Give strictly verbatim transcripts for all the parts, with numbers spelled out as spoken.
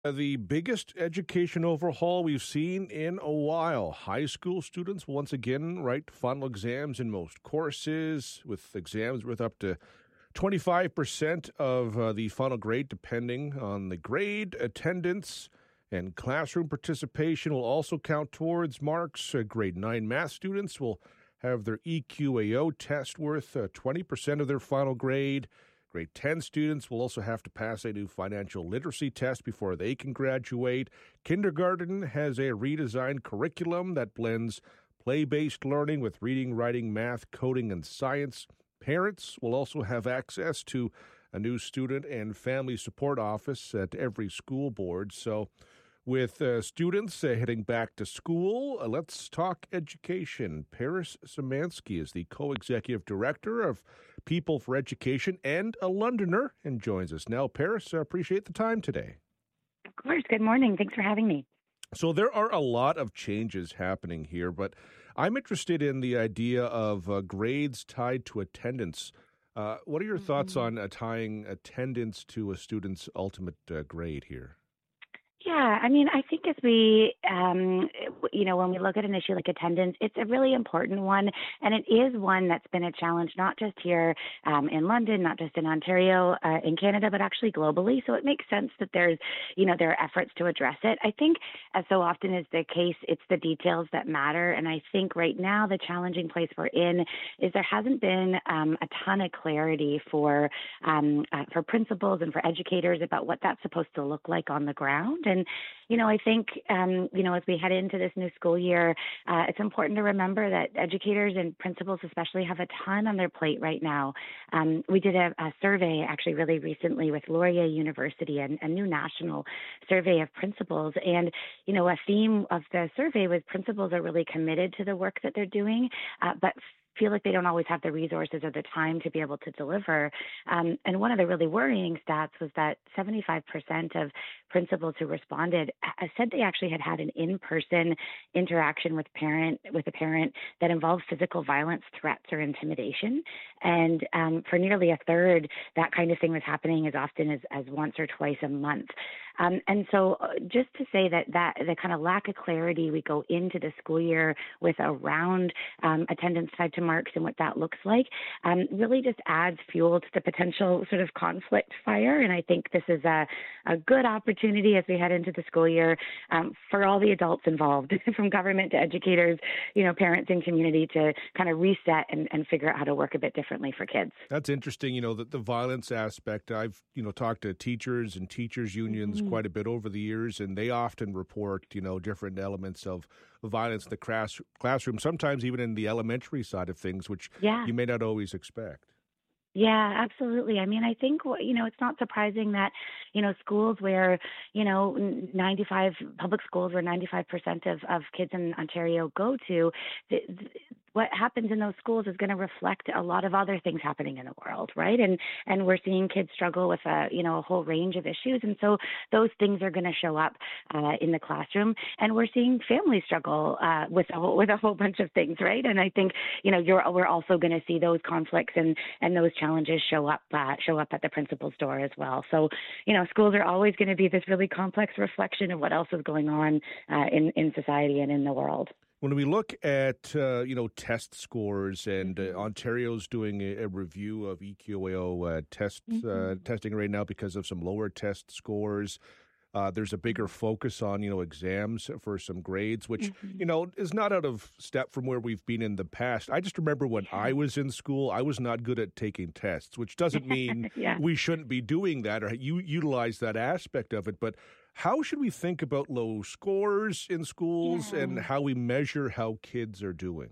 Uh, The biggest education overhaul we've seen in a while. High school students will once again write final exams in most courses, with exams worth up to twenty-five percent of uh, the final grade, depending on the grade. Attendance and classroom participation will also count towards marks. Uh, grade nine math students will have their E Q A O test worth uh, twenty percent of their final grade. Grade ten students will also have to pass a new financial literacy test before they can graduate. Kindergarten has a redesigned curriculum that blends play-based learning with reading, writing, math, coding, and science. Parents will also have access to a new student and family support office at every school board. So with uh, students uh, heading back to school, uh, let's talk education. Paris Szymanski is the co-executive director of People for Education and a Londoner and joins us now. Paris, I appreciate the time today. Of course. Good morning. Thanks for having me. So there are a lot of changes happening here, but I'm interested in the idea of uh, grades tied to attendance. Uh, what are your mm-hmm. thoughts on uh, tying attendance to a student's ultimate uh, grade here? Yeah, I mean, I think as we, um, you know, when we look at an issue like attendance, it's a really important one, and it is one that's been a challenge, not just here um, in London, not just in Ontario, uh, in Canada, but actually globally. So it makes sense that there's, you know, there are efforts to address it. I think, as so often is the case, it's the details that matter, and I think right now the challenging place we're in is there hasn't been um, a ton of clarity for um, uh, for principals and for educators about what that's supposed to look like on the ground. And, you know, I think, um, you know, as we head into this new school year, uh, it's important to remember that educators and principals especially have a ton on their plate right now. Um, we did a, a survey actually really recently with Laurier University, and a new national survey of principals. And, you know, a theme of the survey was principals are really committed to the work that they're doing, uh, but feel like they don't always have the resources or the time to be able to deliver. Um, and one of the really worrying stats was that seventy-five percent of principals who responded uh, said they actually had had an in-person interaction with parent with a parent that involved physical violence, threats, or intimidation. And um, for nearly a third, that kind of thing was happening as often as, as once or twice a month. Um, and so uh, just to say that, that the kind of lack of clarity we go into the school year with around um, attendance tied to marks and what that looks like um, really just adds fuel to the potential sort of conflict fire. And I think this is a, a good opportunity as we head into the school year um, for all the adults involved, from government to educators, you know, parents and community, to kind of reset and, and figure out how to work a bit differently for kids. That's interesting, you know, that the violence aspect. I've, you know, talked to teachers and teachers unions mm-hmm. quite a bit over the years, and they often report, you know, different elements of violence in the class, classroom, sometimes even in the elementary side of things, which yeah. you may not always expect. Yeah, absolutely. I mean, I think, you know, it's not surprising that, you know, schools where, you know, ninety-five public schools where ninety-five percent of, of kids in Ontario go to, the, the, what happens in those schools is going to reflect a lot of other things happening in the world, right? And and we're seeing kids struggle with a, you know, a whole range of issues. And so those things are going to show up uh, in the classroom. And we're seeing families struggle uh, with, a whole, with a whole bunch of things, right? And I think, you know, you're, we're also going to see those conflicts and, and those challenges show up uh, show up at the principal's door as well. So, you know, schools are always going to be this really complex reflection of what else is going on uh, in, in society and in the world. When we look at, uh, you know, test scores, and uh, Ontario's doing a, a review of E Q A O uh, test, mm-hmm. uh, testing right now because of some lower test scores. Uh, there's a bigger focus on, you know, exams for some grades, which, mm-hmm. you know, is not out of step from where we've been in the past. I just remember when I was in school, I was not good at taking tests, which doesn't mean yeah. we shouldn't be doing that or you utilize that aspect of it. But how should we think about low scores in schools yeah. and how we measure how kids are doing?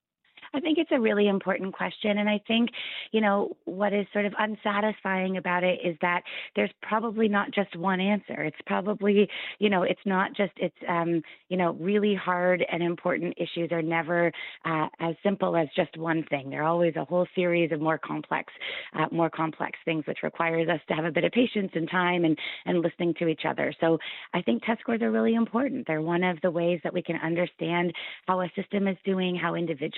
I think it's a really important question. And I think, you know, what is sort of unsatisfying about it is that there's probably not just one answer. It's probably, you know, it's not just, it's, um, you know, really hard and important issues are never uh, as simple as just one thing. They're always a whole series of more complex, uh, more complex things, which requires us to have a bit of patience and time and, and listening to each other. So I think test scores are really important. They're one of the ways that we can understand how a system is doing, how individual kids are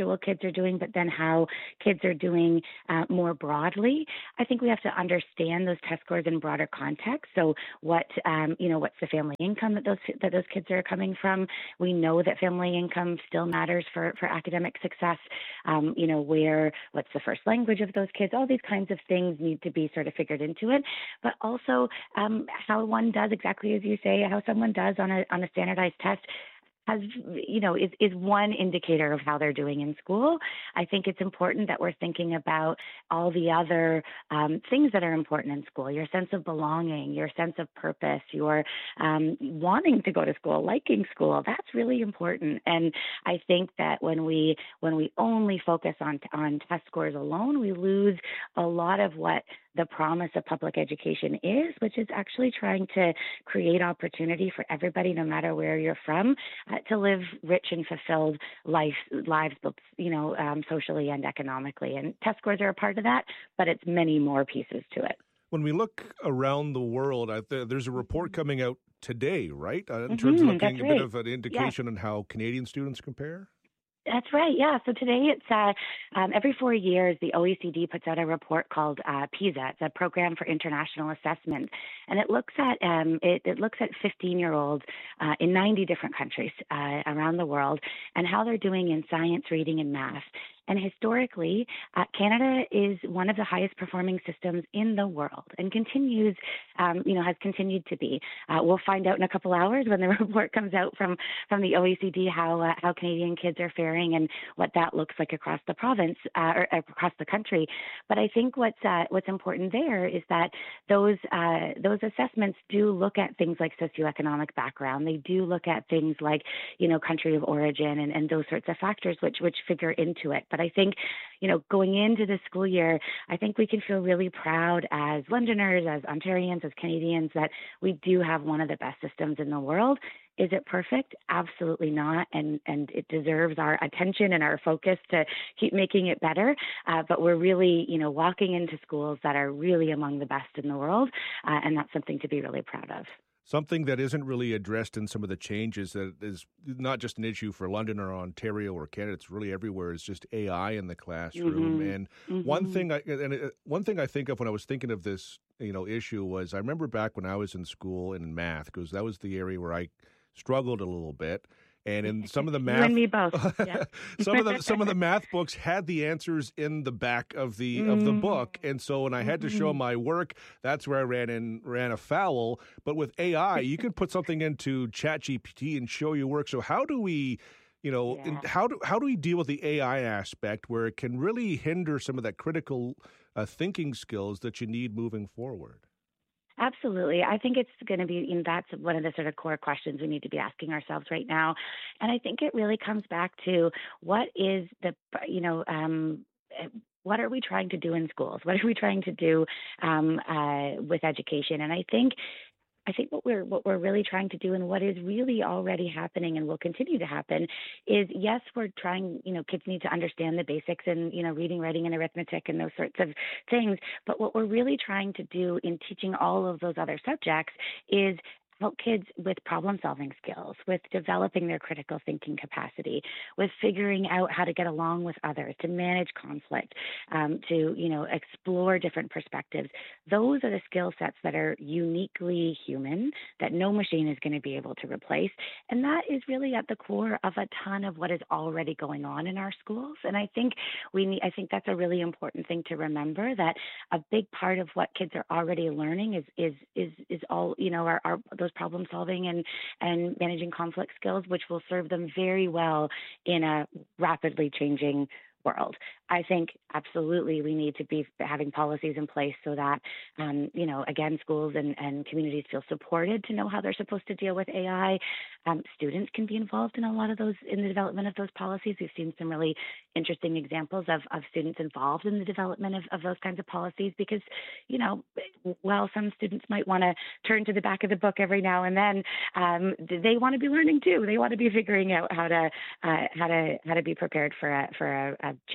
are doing, but then how kids are doing uh, more broadly. I think we have to understand those test scores in broader context. So what, um, you know, what's the family income that those that those kids are coming from? We know that family income still matters for, for academic success. Um, you know, where, what's the first language of those kids? All these kinds of things need to be sort of figured into it. But also um, how one does, exactly as you say, how someone does on a on a standardized test has, you know, is, is one indicator of how they're doing in school. I think it's important that we're thinking about all the other um, things that are important in school, your sense of belonging, your sense of purpose, your um, wanting to go to school, liking school. That's really important. And I think that when we when we only focus on on test scores alone, we lose a lot of what the promise of public education is, which is actually trying to create opportunity for everybody, no matter where you're from, uh, to live rich and fulfilled life, lives, both, you know, um, socially and economically. And test scores are a part of that, but it's many more pieces to it. When we look around the world, I th- there's a report coming out today, right? Uh, in Mm-hmm, terms of looking that's a right. bit of an indication yes. on how Canadian students compare? That's right. Yeah. So today it's uh, um, every four years, the O E C D puts out a report called uh, PISA. It's a program for international assessment. And it looks at um, it, it looks at fifteen-year-olds uh, in ninety different countries uh, around the world and how they're doing in science, reading, and math. And historically, uh, Canada is one of the highest performing systems in the world and continues, um, you know, has continued to be. Uh, we'll find out in a couple hours when the report comes out from, from the O E C D how uh, how Canadian kids are faring and what that looks like across the province uh, or across the country. But I think what's uh, what's important there is that those uh, those assessments do look at things like socioeconomic background. They do look at things like, you know, country of origin and, and those sorts of factors which which figure into it. But I think, you know, going into the school year, I think we can feel really proud as Londoners, as Ontarians, as Canadians, that we do have one of the best systems in the world. Is it perfect? Absolutely not. And, and it deserves our attention and our focus to keep making it better. Uh, but we're really, you know, walking into schools that are really among the best in the world. Uh, and that's something to be really proud of. Something that isn't really addressed in some of the changes that is not just an issue for London or Ontario or Canada, it's really everywhere, is just A I in the classroom. Mm-hmm. And mm-hmm. one thing I and one thing I think of when I was thinking of this, you know, issue was I remember back when I was in school in math, because that was the area where I struggled a little bit. And in some of the math, you and me both. Yeah. some of the some of the math books had the answers in the back of the mm. of the book, and so when I had to show my work, that's where I ran in ran afoul. But with A I, you can put something into ChatGPT and show your work. So how do we, you know, yeah. how do how do we deal with the A I aspect where it can really hinder some of that critical uh, thinking skills that you need moving forward? Absolutely. I think it's going to be, you know, that's one of the sort of core questions we need to be asking ourselves right now. And I think it really comes back to what is the, you know, um, what are we trying to do in schools? What are we trying to do um, uh, with education? And I think I think what we're what we're really trying to do and what is really already happening and will continue to happen is, yes, we're trying, you know, kids need to understand the basics and, you know, reading, writing, and arithmetic and those sorts of things. But what we're really trying to do in teaching all of those other subjects is help kids with problem-solving skills, with developing their critical thinking capacity, with figuring out how to get along with others, to manage conflict, um, to, you know, explore different perspectives. Those are the skill sets that are uniquely human, that no machine is going to be able to replace. And that is really at the core of a ton of what is already going on in our schools. And I think we need, I think that's a really important thing to remember, that a big part of what kids are already learning is is is is all, you know, our, our those problem solving and, and managing conflict skills, which will serve them very well in a rapidly changing world. I think absolutely we need to be having policies in place so that, um, you know, again, schools and, and communities feel supported to know how they're supposed to deal with A I. Um, students can be involved in a lot of those, in the development of those policies. We've seen some really interesting examples of, of students involved in the development of, of those kinds of policies because, you know, while some students might want to turn to the back of the book every now and then, um, they want to be learning too. They want to be figuring out how to uh, how to how to be prepared for a for a, a changing world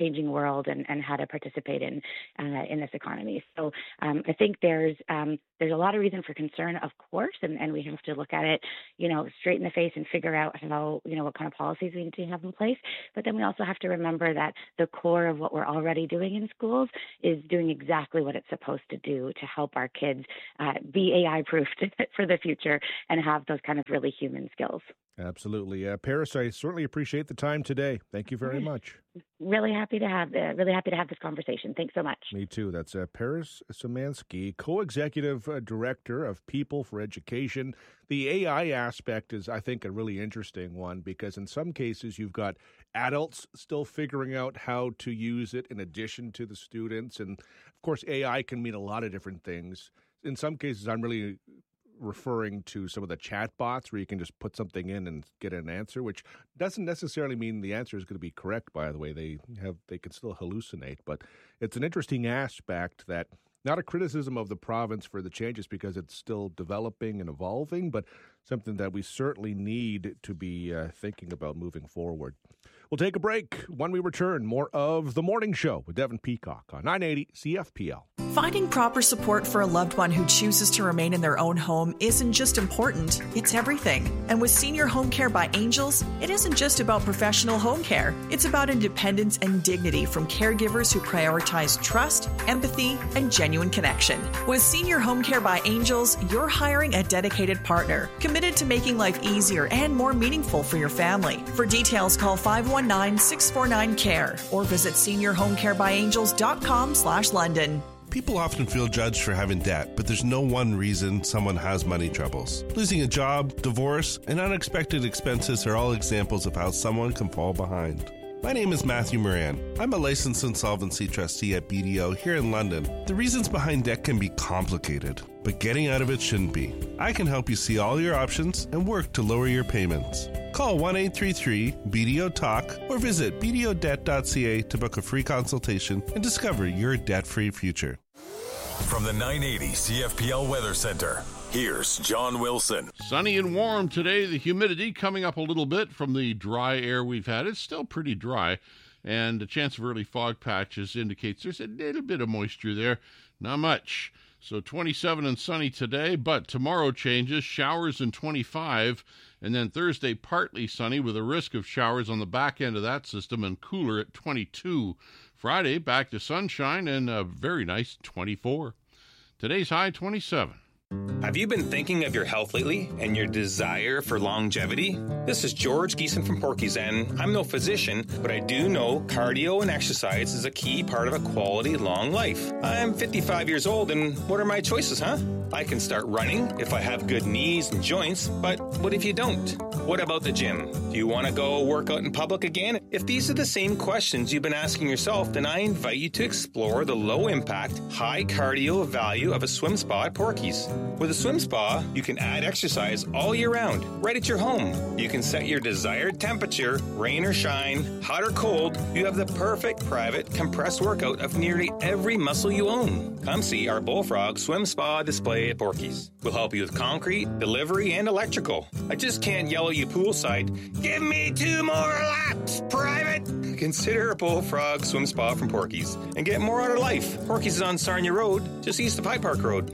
world and, and how to participate in uh, in this economy. So um, I think there's um, there's a lot of reason for concern, of course, and, and we have to look at it, you know, straight in the face and figure out how, you know, what kind of policies we need to have in place. But then we also have to remember that the core of what we're already doing in schools is doing exactly what it's supposed to do to help our kids uh, be A I-proofed for the future and have those kind of really human skills. Absolutely. Uh, Paris, I certainly appreciate the time today. Thank you very much. Really happy to have uh, really happy to have this conversation. Thanks so much. Me too. That's uh, Paris Szymanski, co-executive uh, director of People for Education. The A I aspect is, I think, a really interesting one because in some cases you've got adults still figuring out how to use it in addition to the students. And of course, A I can mean a lot of different things. In some cases, I'm really referring to some of the chat bots where you can just put something in and get an answer, which doesn't necessarily mean the answer is going to be correct, by the way. They have they can still hallucinate, but it's an interesting aspect that not a criticism of the province for the changes because it's still developing and evolving, but something that we certainly need to be uh, thinking about moving forward. We'll take a break. When we return, more of The Morning Show with Devin Peacock on nine eighty C F P L. Finding proper support for a loved one who chooses to remain in their own home isn't just important, it's everything. And with Senior Home Care by Angels, it isn't just about professional home care. It's about independence and dignity from caregivers who prioritize trust, empathy, and genuine connection. With Senior Home Care by Angels, you're hiring a dedicated partner, committed to making life easier and more meaningful for your family. For details, call five one nine, six four nine, C A R E or visit senior home care by angels dot com slash London. People often feel judged for having debt, but there's no one reason someone has money troubles. Losing a job, divorce, and unexpected expenses are all examples of how someone can fall behind. My name is Matthew Moran. I'm a licensed insolvency trustee at B D O here in London. The reasons behind debt can be complicated, but getting out of it shouldn't be. I can help you see all your options and work to lower your payments. Call one eight three three B D O talk or visit b d o debt dot c a to book a free consultation and discover your debt-free future. From the nine eighty C F P L Weather Center, here's John Wilson. Sunny and warm today. The humidity coming up a little bit from the dry air we've had. It's still pretty dry, and the chance of early fog patches indicates there's a little bit of moisture there. Not much. So twenty-seven and sunny today, but tomorrow changes, showers and twenty-five, and then Thursday partly sunny with a risk of showers on the back end of that system and cooler at twenty-two. Friday, back to sunshine and a very nice twenty-four. Today's high, twenty-seven. Have you been thinking of your health lately and your desire for longevity? This is George Geeson from Porky's, and I'm no physician, but I do know cardio and exercise is a key part of a quality long life. I'm fifty-five years old, and what are my choices, huh? I can start running if I have good knees and joints, but what if you don't? What about the gym? Do you want to go work out in public again? If these are the same questions you've been asking yourself, then I invite you to explore the low-impact, high-cardio value of a swim spa at Porky's. With a swim spa, you can add exercise all year round, right at your home. You can set your desired temperature, rain or shine, hot or cold. You have the perfect private compressed workout of nearly every muscle you own. Come see our Bullfrog Swim Spa display at Porky's. We'll help you with concrete, delivery, and electrical. I just can't yell at you poolside, give me two more laps, private! Consider a Bullfrog Swim Spa from Porky's and get more out of life. Porky's is on Sarnia Road, just east of High Park Road.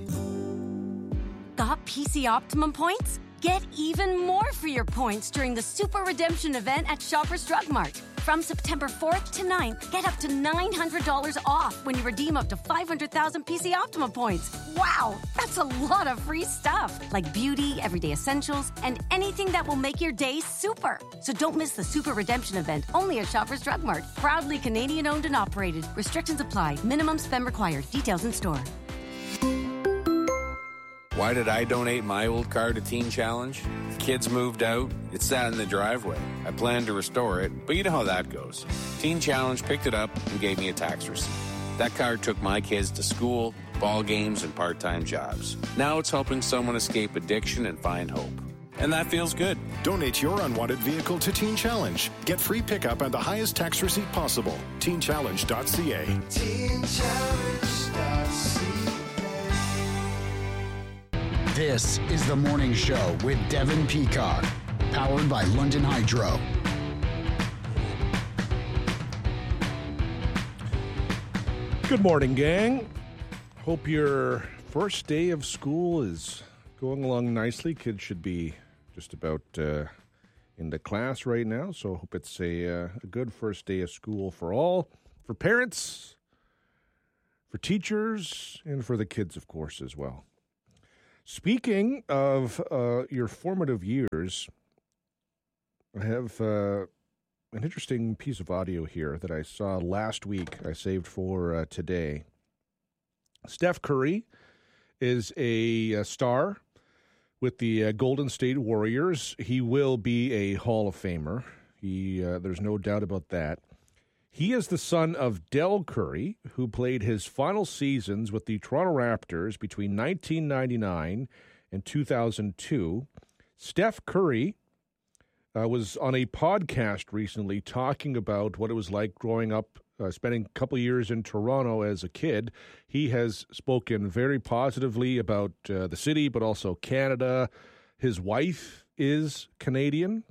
Got P C Optimum points? Get even more for your points during the Super Redemption event at Shoppers Drug Mart. From September fourth to ninth, get up to nine hundred dollars off when you redeem up to five hundred thousand P C Optimum points. Wow, that's a lot of free stuff, like beauty, everyday essentials, and anything that will make your day super. So don't miss the Super Redemption event, only at Shoppers Drug Mart. Proudly Canadian-owned and operated. Restrictions apply. Minimum spend required. Details in store. Why did I donate my old car to Teen Challenge? Kids moved out. It sat in the driveway. I planned to restore it, but you know how that goes. Teen Challenge picked it up and gave me a tax receipt. That car took my kids to school, ball games, and part-time jobs. Now it's helping someone escape addiction and find hope. And that feels good. Donate your unwanted vehicle to Teen Challenge. Get free pickup and the highest tax receipt possible. teen challenge dot c a. teen challenge dot c a. This is The Morning Show with Devin Peacock, powered by London Hydro. Good morning, gang. Hope your first day of school is going along nicely. Kids should be just about uh, into class right now, so hope it's a, uh, a good first day of school for all, for parents, for teachers, and for the kids, of course, as well. Speaking of uh, your formative years, I have uh, an interesting piece of audio here that I saw last week. I saved for uh, today. Steph Curry is a, a star with the uh, Golden State Warriors. He will be a Hall of Famer. He, uh, there's no doubt about that. He is the son of Del Curry, who played his final seasons with the Toronto Raptors between nineteen ninety-nine and two thousand two. Steph Curry uh, was on a podcast recently talking about what it was like growing up, uh, spending a couple years in Toronto as a kid. He has spoken very positively about uh, the city, but also Canada. His wife is Canadian.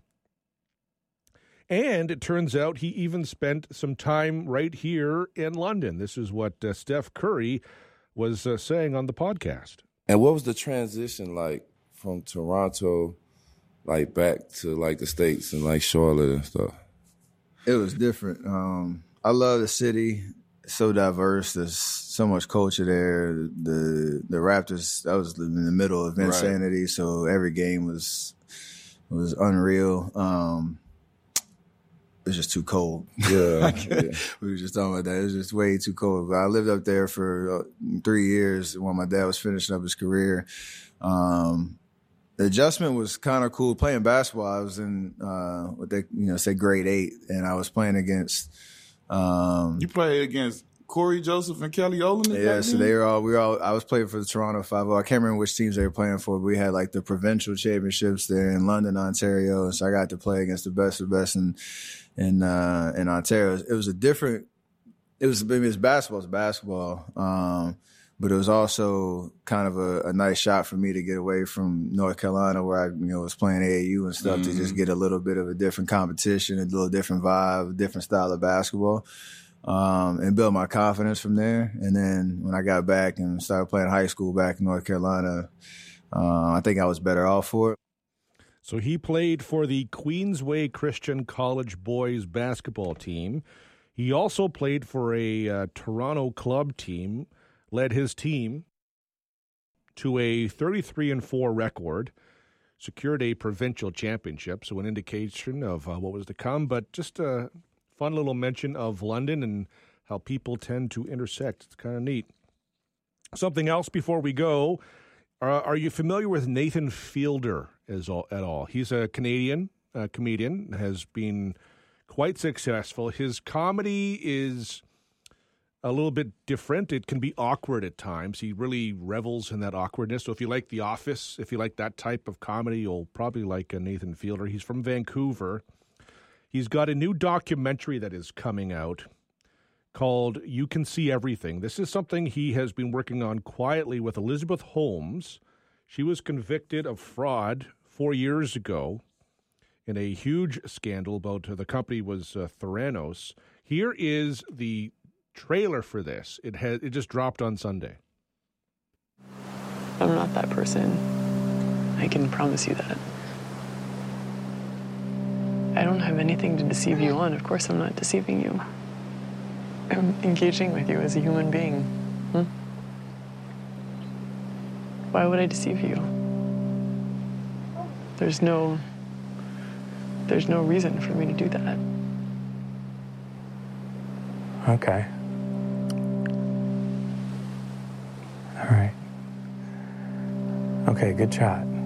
And it turns out he even spent some time right here in London. This is what uh, Steph Curry was uh, saying on the podcast. And what was the transition like from Toronto, like back to like the States and like Charlotte and stuff? It was different. Um, I love the city. It's so diverse. There's so much culture there. The the Raptors, I was in the middle of insanity, right. So every game was was unreal. Um, It was just too cold. Yeah, yeah. We were just talking about that. It was just way too cold. But I lived up there for uh, three years when my dad was finishing up his career. Um, the adjustment was kind of cool. Playing basketball, I was in uh, what they you know say grade eight, and I was playing against. Um, you played against Corey Joseph and Kelly Olynyk? Yeah, so they were all we were all. I was playing for the Toronto five oh. I can't remember which teams they were playing for, but we had like the provincial championships there in London, Ontario. So I got to play against the best of the best in in uh, in Ontario. It was a different. It was I mean, it was basketball. It was basketball, um, but it was also kind of a, a nice shot for me to get away from North Carolina, where I you know was playing A A U and stuff, mm-hmm. to just get a little bit of a different competition, a little different vibe, a different style of basketball. Um, and build my confidence from there. And then when I got back and started playing high school back in North Carolina, uh, I think I was better off for it. So he played for the Queensway Christian College boys basketball team. He also played for a uh, Toronto club team, led his team to a thirty-three and four record, secured a provincial championship, so an indication of uh, what was to come, but just a fun little mention of London and how people tend to intersect. It's kind of neat. Something else before we go. Uh, are you familiar with Nathan Fielder as all, at all? He's a Canadian uh, comedian, has been quite successful. His comedy is a little bit different. It can be awkward at times. He really revels in that awkwardness. So if you like The Office, if you like that type of comedy, you'll probably like uh, Nathan Fielder. He's from Vancouver. He's got a new documentary that is coming out called You Can See Everything. This is something he has been working on quietly with Elizabeth Holmes. She was convicted of fraud four years ago in a huge scandal about uh, the company was uh, Theranos. Here is the trailer for this. It has it just dropped on Sunday. I'm not that person. I can promise you that. I don't have anything to deceive you on. Of course I'm not deceiving you. I'm engaging with you as a human being. Hmm? Why would I deceive you? There's no... There's no reason for me to do that. Okay. All right. Okay, good shot.